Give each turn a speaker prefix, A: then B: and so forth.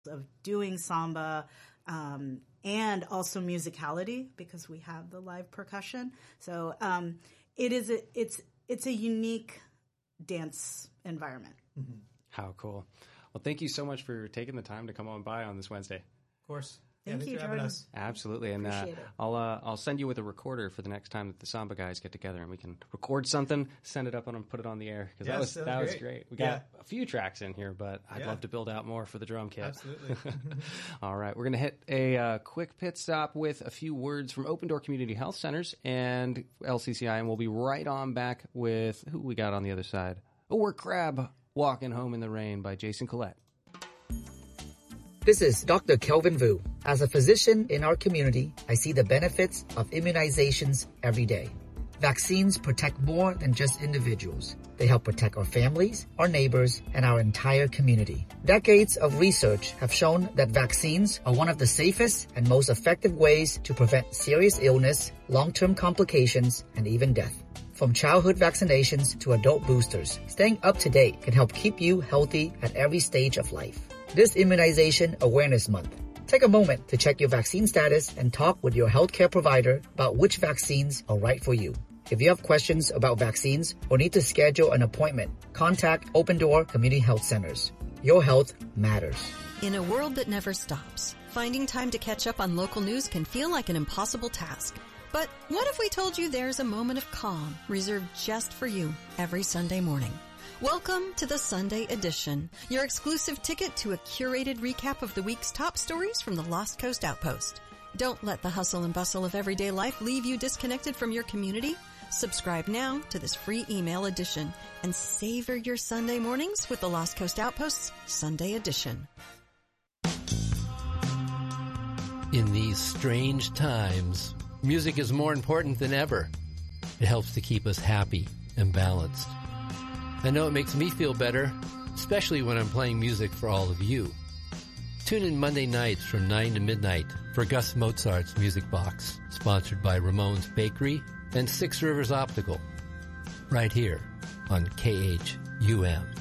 A: of doing samba, and also musicality because we have the live percussion. So it's a unique dance environment.
B: Mm-hmm.
C: How cool. Well, thank you so much for taking the time to come on by on this Wednesday.
B: Of course.
A: Thank you,
B: for having
A: Jordan.
B: us.
C: Absolutely. And
A: Appreciate it.
C: I'll send you with a recorder for the next time that the Samba guys get together, and we can record something, send it up and put it on the air, because that was great. We got a few tracks in here, but I'd love to build out more for the drum kit.
B: Absolutely.
C: All right. We're going to hit a quick pit stop with a few words from Open Door Community Health Centers and LCCI, and we'll be right on back with who we got on the other side. Oh, we're Crab, Walking Home in the Rain by Jason Collette.
D: This is Dr. Kelvin Vu. As a physician in our community, I see the benefits of immunizations every day. Vaccines protect more than just individuals. They help protect our families, our neighbors, and our entire community. Decades of research have shown that vaccines are one of the safest and most effective ways to prevent serious illness, long-term complications, and even death. From childhood vaccinations to adult boosters, staying up to date can help keep you healthy at every stage of life. This Immunization Awareness Month, take a moment to check your vaccine status and talk with your healthcare provider about which vaccines are right for you. If you have questions about vaccines or need to schedule an appointment, contact Open Door Community Health Centers. Your health matters.
E: In a world that never stops, finding time to catch up on local news can feel like an impossible task. But what if we told you there's a moment of calm reserved just for you every Sunday morning? Welcome to the Sunday Edition, your exclusive ticket to a curated recap of the week's top stories from the Lost Coast Outpost. Don't let the hustle and bustle of everyday life leave you disconnected from your community. Subscribe now to this free email edition and savor your Sunday mornings with the Lost Coast Outpost's Sunday Edition.
F: In these strange times, music is more important than ever. It helps to keep us happy and balanced. I know it makes me feel better, especially when I'm playing music for all of you. Tune in Monday nights from 9 to midnight for Gus Mozart's Music Box, sponsored by Ramon's Bakery and Six Rivers Optical, right here on KHUM.